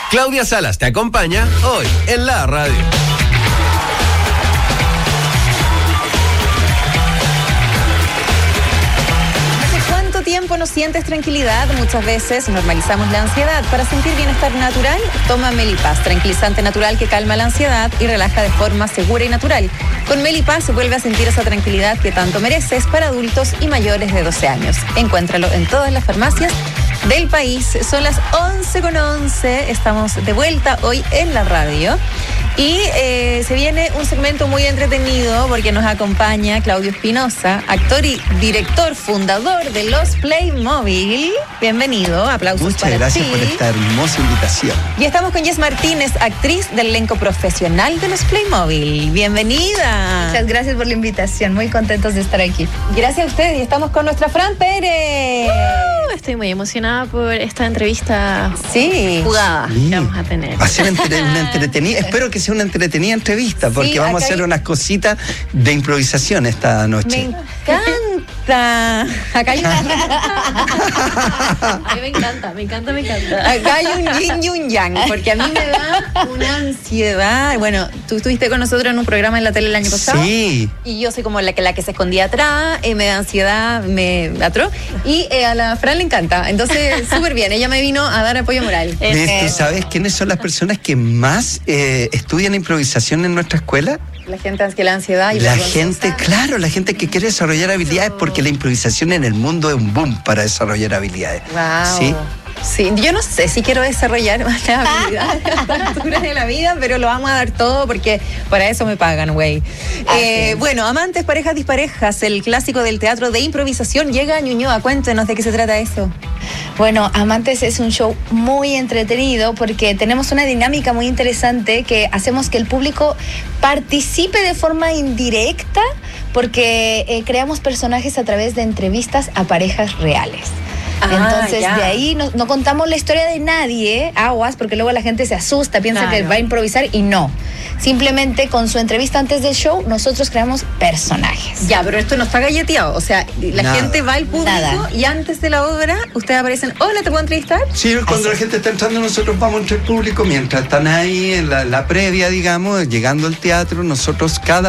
Claudia Salas te acompaña hoy en la radio. Tiempo no sientes tranquilidad, muchas veces normalizamos la ansiedad. Para sentir bienestar natural, toma Melipaz, tranquilizante natural que calma la ansiedad y relaja de forma segura y natural. Con Melipaz se vuelve a sentir esa tranquilidad que tanto mereces para adultos y mayores de 12 años. Encuéntralo en todas las farmacias del país. Son las 11:11, estamos de vuelta hoy en la radio. Y se viene un segmento muy entretenido porque nos acompaña Claudio Espinosa, actor y director fundador de los Playmobil. Bienvenido, aplausos para ti. Muchas gracias por esta hermosa invitación. Y estamos con Jess Martínez, actriz del elenco profesional de los Playmobil. Bienvenida. Muchas gracias por la invitación, muy contentos de estar aquí. Gracias a ustedes y estamos con nuestra Fran Pérez. Estoy muy emocionada por esta entrevista jugada que vamos a tener. Va a ser una entretenida, espero que sea una entretenida entrevista, porque vamos a hacer unas cositas de improvisación esta noche. Me encanta. Acá hay A mí me encanta. Acá hay un yin y un yang, porque a mí me da una ansiedad. Bueno, tú estuviste con nosotros en un programa en la tele el año pasado. Sí. Y yo soy como la que se escondía atrás, me da ansiedad, me atroz. Y a la Fran le encanta. Entonces, súper bien. Ella me vino a dar apoyo moral. ¿Tú sabes quiénes son las personas que más estudian improvisación en nuestra escuela? La gente que la ansiedad y la gente que quiere desarrollar habilidades, porque la improvisación en el mundo es un boom para desarrollar habilidades. Wow. ¿Sí? Sí, yo no sé si quiero desarrollar más las habilidades a esta altura de la vida, pero lo vamos a dar todo porque para eso me pagan, güey. Bueno, Amantes, Parejas, Disparejas, el clásico del teatro de improvisación, llega a Ñuñoa. Cuéntenos de qué se trata eso. Bueno, Amantes es un show muy entretenido porque tenemos una dinámica muy interesante que hacemos que el público participe de forma indirecta porque creamos personajes a través de entrevistas a parejas reales. Entonces, de ahí no contamos la historia de nadie, aguas, porque luego la gente se asusta, piensa que va a improvisar y no. Simplemente con su entrevista antes del show, nosotros creamos personajes. Ya, pero esto no está galleteado. O sea, la gente va al público y antes de la obra, ustedes aparecen, hola, ¿te puedo entrevistar? Sí, cuando la gente está entrando, nosotros vamos entre el público, mientras están ahí en la previa, digamos, llegando al teatro, nosotros cada